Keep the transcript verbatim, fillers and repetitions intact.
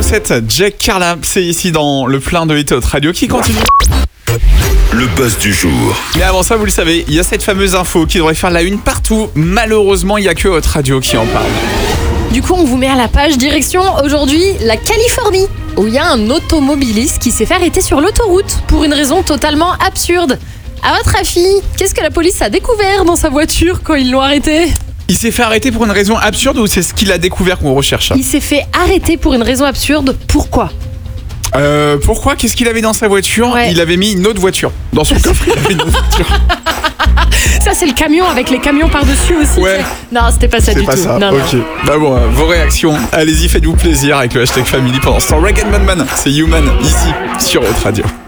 sept, Jack Carla, c'est ici dans le plein de hit radio qui continue. Le buzz du jour. Mais avant ça, vous le savez, il y a cette fameuse info qui devrait faire la une partout. Malheureusement, il n'y a que Hot Radio qui en parle. Du coup, on vous met à la page direction aujourd'hui la Californie, où il y a un automobiliste qui s'est fait arrêter sur l'autoroute pour une raison totalement absurde. À votre avis, qu'est-ce que la police a découvert dans sa voiture quand ils l'ont arrêté ? Il s'est fait arrêter pour une raison absurde ou c'est ce qu'il a découvert qu'on recherche? Il s'est fait arrêter pour une raison absurde. Pourquoi ? Euh, pourquoi? Qu'est-ce qu'il avait dans sa voiture? Ouais. Il avait mis une autre voiture. Dans son coffre, il avait une autre voiture. Ça, c'est le camion avec les camions par-dessus aussi. Ouais. Non, c'était pas ça C'est du pas tout. ça, Non, ok. non. Bah bon, euh, vos réactions, allez-y, faites-vous plaisir avec le hashtag Family pendant ce temps. Rag and Man Man, c'est Human, ici, sur Hot Radio.